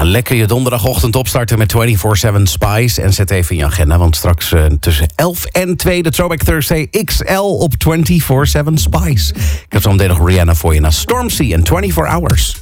lekker je donderdagochtend opstarten met 24/7 Spice. En zet even in je agenda, want straks tussen 11 en 2... de Throwback Thursday XL op 24/7 Spice. Ik heb zo meteen nog Rihanna voor je na Stormzy en 24 Hours.